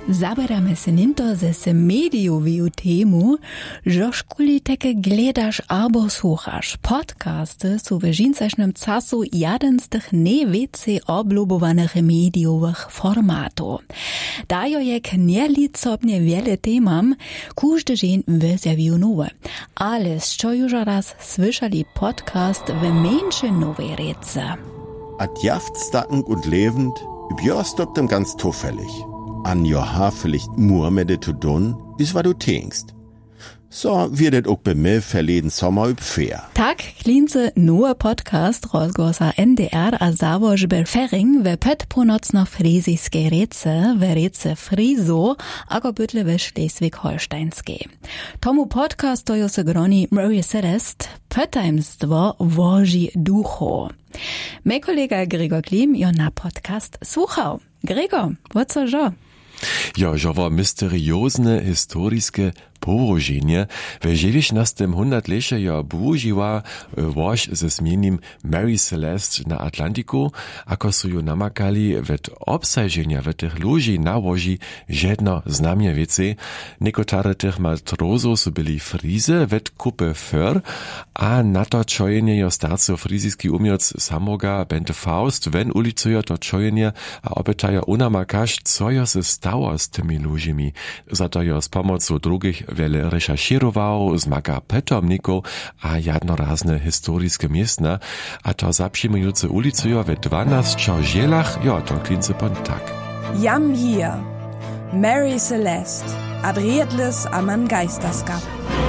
Zabieramy se ninto ze mediowiju temu, że szkuli teke gledasz albo słuchasz. Podcasty są w dżinsacznym czasu jeden z tych najwięcej oblubowanych mediowych formatów. Dają jak nielicobnie wiele temam, każdy dzień wyzjawił nowe. Ale z co już raz słyszeli podcast w mniejszej nowej rece. Adjaft stackend und lebend, björst ob dem ganz zufällig. An Joha vielleicht nur mit de zu tun, is wat du denkst. So wird et auch bei mir verleden Sommer üb fair. Tak, klince nur Podcast rozgłosa NDR a zawożby Fering we pet północno fryzyjskiej rece, w rece Frizo, ako bytle we Szleswig-Holsteińskiej. Tomu podcast to se groni Mary Celeste, petajmstwo woži ducho. Mej kolega Gregor Klim jo na podcast słuchał. Gregor, co żo? Jo, żowo mysteriozne historiskie położenie w 19. hundertlesie jo bužiła łoś ze zmieniem Mary Celeste na Atlantiku, ako su ju namakali wet obsajżenia w tych ludzi na łoži żedno znamie wiece. Niekotare tych matrozów su byli frize wet kupy för, a na to czojenie jo starco frizyjski umioc samoga bente Faust, wen ulicujo to czojenie, a opytajo unamakaš, co jo se stało z tymi ludźmi. Za to jo z pomocą drugich wiele recherchirował, zmaga petomników, a jednorazne historiskie miejsca, a to zaprzymujúce ulicujo we 12 žielach, jo, to klince pon tak. Jam hier, Mary Celeste, adrietles aman Geisterskap.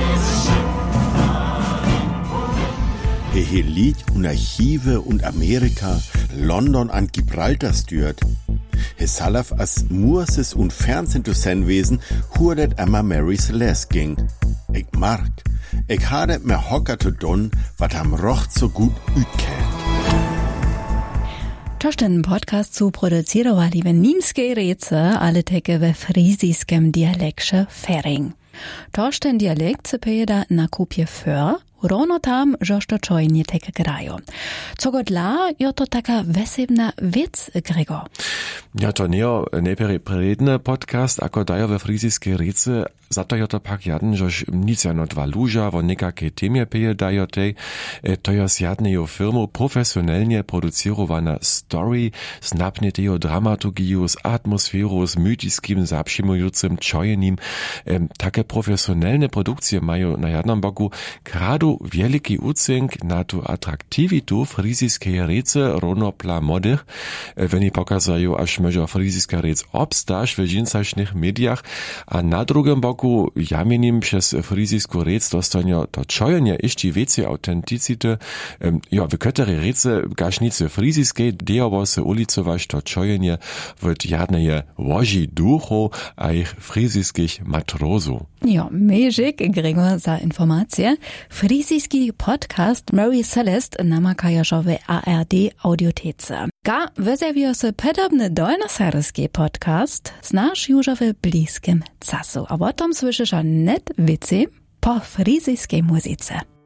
Hier liegt un Archive und Amerika, London an Gibraltar stört. He salaf as Murses und Fernsehen zu sein wesen, hurdet einmal Mary Celeste ging. Ich mag, ich hadet mir hocker zu tun, wat am Rocht so gut ütkennt. Toż ten podcast zu producirowali w niemskiej rece, ale teke we fryzijskim dialekcie Fering. Toż ten dialekt se pejeda na kupie für, Rono tam, żoż to czojnie teke grają. Co go dla, jo to taka wesebna wiec, Gregor. Ja, to nie najpredny podcast, ako dajo we fryzijskiej rece, za to jo to pak jadn, żoż nic jano dwa luża, wo nekakie temie peje dajo tej, to jo z jadnejo firmu profesjonalnie producirowana story, z napnetejo dramaturgiju, z atmosferu, z mytiskim, zapřimujucym czojenim. Takie profesjonalne produkcje mają na jednym boku kradu wielki ucynk na tu atraktivitu fryzijskiej rece ronopla modych, wenn pokazają, aż może fryzijska rec obstaż w dżinsacznych mediach, a na drugim boku jamienim przez fryzijską rec dostanio to czojenie jeszcze więcej autenticity. Jo, w ktorej rece gašnice fryzijskiej dejowo se ulicować to czojenie w jadneje łoži ducho a ich fryzijskich matrozów. Jo, Mežik, Gregor, za informacje. Fryzijski podcast Mary Celeste namakajo w ARD audiotece. Ga wyzjawiło se podobny dolnoseryjski podcast, znasz już w bliskim czasu. A o tym słyszysz net więcej po fryzijskiej muzyce.